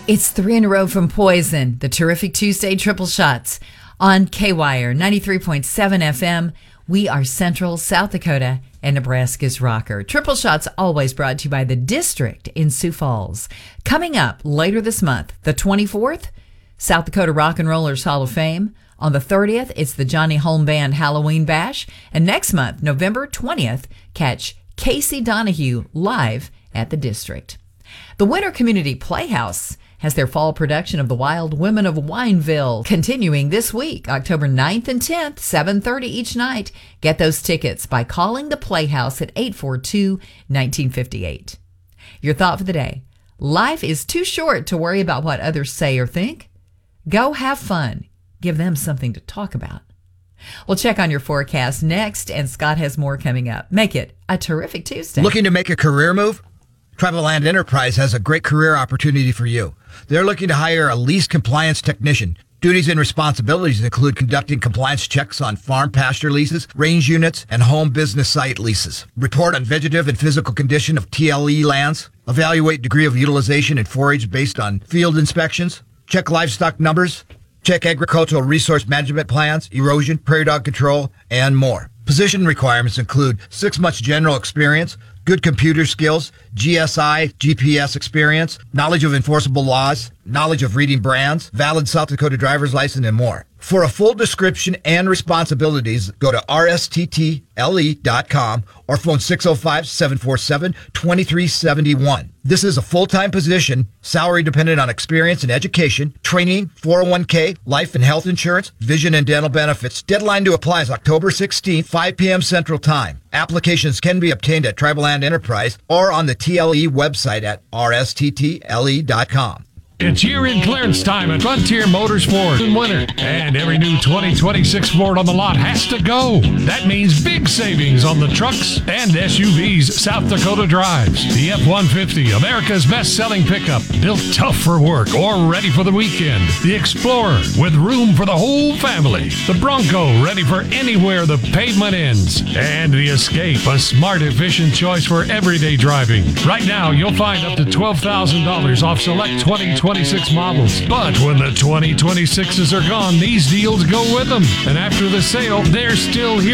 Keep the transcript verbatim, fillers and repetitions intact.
It's three in a row from Poison, the terrific Tuesday triple shots on K-Wire ninety-three point seven F M. We are Central, South Dakota, and Nebraska's rocker. Triple shots always brought to you by the District in Sioux Falls. Coming up later this month, the twenty-fourth, South Dakota Rock and Rollers Hall of Fame. On the thirtieth, it's the Johnny Holm Band Halloween Bash. And next month, November twentieth, catch Casey Donahue live at the District. The Winter Community Playhouse has their fall production of The Wild Women of Wineville continuing this week, October ninth and tenth, seven thirty each night. Get those tickets by calling the Playhouse at eight four two, one nine five eight. Your thought for the day: life is too short to worry about what others say or think. Go have fun. Give them something to talk about. We'll check on your forecast next, and Scott has more coming up. Make it a terrific Tuesday. Looking to make a career move? Tribal Land Enterprise has a great career opportunity for you. They're looking to hire a lease compliance technician. Duties and responsibilities include conducting compliance checks on farm pasture leases, range units, and home business site leases. Report on vegetative and physical condition of T L E lands. Evaluate degree of utilization and forage based on field inspections. Check livestock numbers. Check agricultural resource management plans, erosion, prairie dog control, and more. Position requirements include six months general experience, good computer skills, G S I, G P S experience, knowledge of enforceable laws, knowledge of reading brands, valid South Dakota driver's license, and more. For a full description and responsibilities, go to R S T T L E dot com or phone six oh five, seven four seven, two three seven one. This is a full-time position, salary dependent on experience and education, training, four oh one k, life and health insurance, vision and dental benefits. Deadline to apply is October sixteenth, five p.m. Central Time. Applications can be obtained at Tribal Land Enterprise or on the T L E website at R S T T L E dot com. It's year-end clearance time at Frontier Motors Ford in winter, and every new twenty twenty-six Ford on the lot has to go. That means big savings on the trucks and S U Vs South Dakota drives. The F one fifty, America's best-selling pickup, built tough for work or ready for the weekend. The Explorer, with room for the whole family. The Bronco, ready for anywhere the pavement ends. And the Escape, a smart, efficient choice for everyday driving. Right now, you'll find up to twelve thousand dollars off select twenty twenty-six models. But when the twenty twenty-sixes are gone, these deals go with them. And after the sale, they're still here.